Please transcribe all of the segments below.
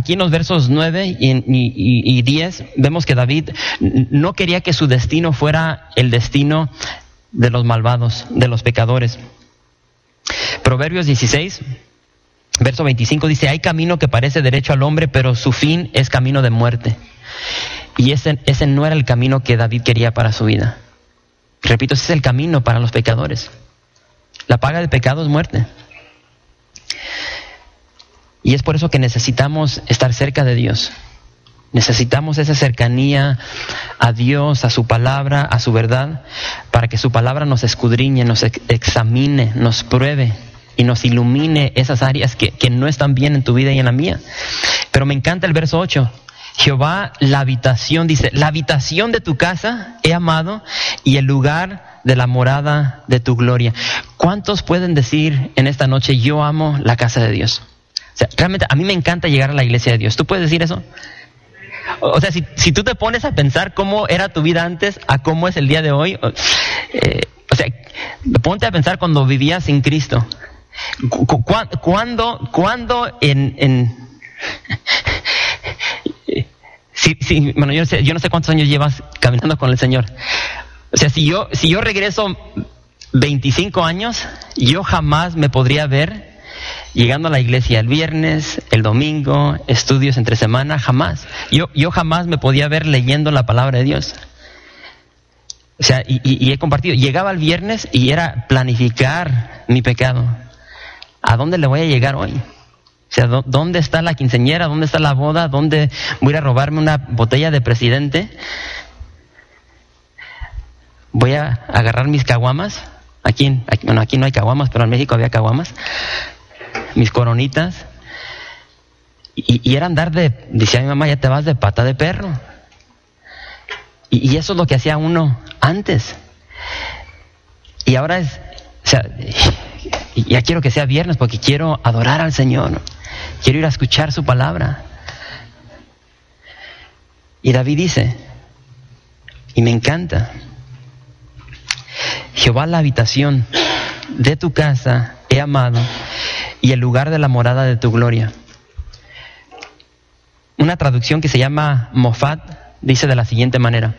aquí en los versos 9 y 10 vemos que David no quería que su destino fuera el destino de los malvados, de los pecadores. Proverbios 16, verso 25 dice: hay camino que parece derecho al hombre, pero su fin es camino de muerte. Y ese no era el camino que David quería para su vida. Repito, ese es el camino para los pecadores. La paga del pecado es muerte. Y es por eso que necesitamos estar cerca de Dios. Necesitamos esa cercanía a Dios, a su palabra, a su verdad, para que su palabra nos escudriñe, nos examine, nos pruebe y nos ilumine esas áreas que no están bien en tu vida y en la mía. Pero me encanta el verso 8. Jehová, la habitación, dice, la habitación de tu casa he amado y el lugar de la morada de tu gloria. ¿Cuántos pueden decir en esta noche: yo amo la casa de Dios? O sea, realmente a mí me encanta llegar a la iglesia de Dios. ¿Tú puedes decir eso? O sea, si tú te pones a pensar cómo era tu vida antes a cómo es el día de hoy, o sea, ponte a pensar cuando vivías sin Cristo. ¿Cuándo bueno, yo no sé cuántos años llevas caminando con el Señor. O sea, si yo regreso 25 años, yo jamás me podría ver llegando a la iglesia el viernes, el domingo, estudios entre semana, jamás. Yo jamás me podía ver leyendo la palabra de Dios. O sea, y he compartido. Llegaba el viernes y era planificar mi pecado. ¿A dónde le voy a llegar hoy? O sea, ¿dónde está la quinceañera? ¿Dónde está la boda? ¿Dónde voy a ir a robarme una botella de Presidente? Voy a agarrar mis caguamas. Aquí no hay caguamas, pero en México había caguamas. Mis coronitas. Y era andar decía mi mamá, ya te vas de pata de perro. Y eso es lo que hacía uno antes. Y ahora o sea, ya quiero que sea viernes porque quiero adorar al Señor. Quiero ir a escuchar su palabra. Y David dice, y me encanta: Jehová, la habitación de tu casa he amado y el lugar de la morada de tu gloria. Una traducción que se llama Mofat dice de la siguiente manera: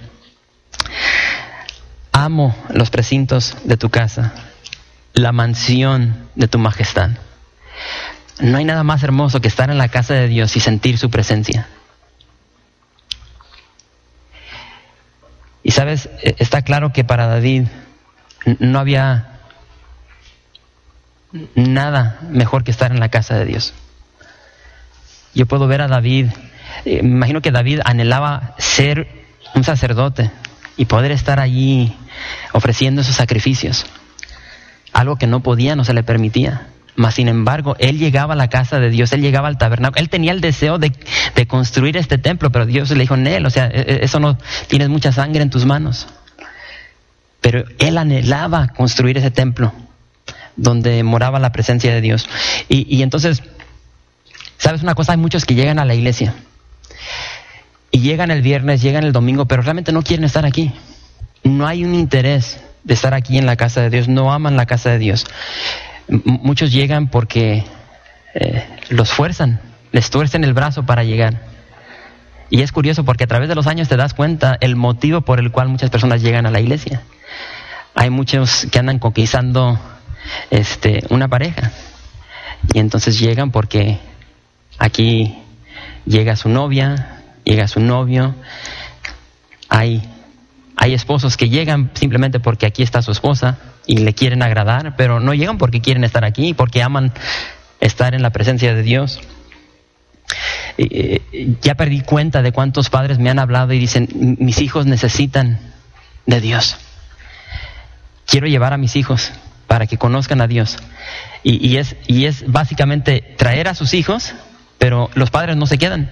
amo los precintos de tu casa, la mansión de tu majestad. No hay nada más hermoso que estar en la casa de Dios y sentir su presencia. Y sabes, está claro que para David no había nada mejor que estar en la casa de Dios. Yo puedo ver a David, me imagino que David anhelaba ser un sacerdote y poder estar allí ofreciendo esos sacrificios. Algo que no podía, no se le permitía. Mas sin embargo, él llegaba a la casa de Dios, él llegaba al tabernáculo, él tenía el deseo de construir este templo, pero Dios le dijo: Nel, o sea, eso no, tienes mucha sangre en tus manos. Pero él anhelaba construir ese templo donde moraba la presencia de Dios. Y entonces, ¿sabes una cosa? Hay muchos que llegan a la iglesia y llegan el viernes, llegan el domingo, pero realmente no quieren estar aquí. No hay un interés de estar aquí en la casa de Dios, no aman la casa de Dios. Muchos llegan porque los fuerzan, les tuercen el brazo para llegar. Y es curioso porque a través de los años te das cuenta el motivo por el cual muchas personas llegan a la iglesia. Hay muchos que andan conquistando una pareja y entonces llegan porque aquí llega su novia, llega su novio. Hay esposos que llegan simplemente porque aquí está su esposa y le quieren agradar, pero no llegan porque quieren estar aquí, porque aman estar en la presencia de Dios. Ya perdí cuenta de cuántos padres me han hablado y dicen: mis hijos necesitan de Dios. Quiero llevar a mis hijos para que conozcan a Dios. Y es básicamente traer a sus hijos, pero los padres no se quedan.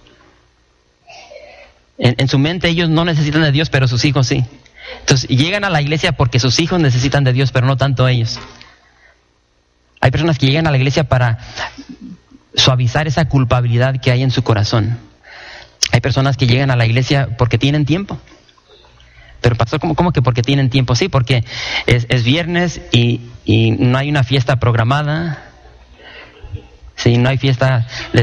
En su mente ellos no necesitan de Dios, pero sus hijos sí. Entonces llegan a la iglesia porque sus hijos necesitan de Dios, pero no tanto ellos. Hay personas que llegan a la iglesia para suavizar esa culpabilidad que hay en su corazón. Hay personas que llegan a la iglesia porque tienen tiempo. Pero pastor, ¿cómo que porque tienen tiempo? Sí, porque es viernes y no hay una fiesta programada. Sí, no hay fiesta de